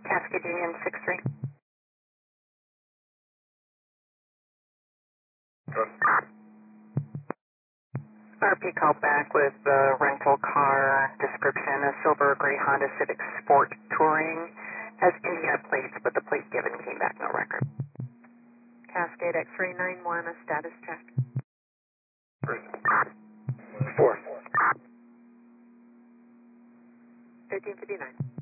Cascade Union 63. RP called back with the rental car description, a silver or gray Honda Civic Sport Touring. Has Indiana plates, but the plate given came back no record. Cascade X-ray 91, a status check. 4. 1359.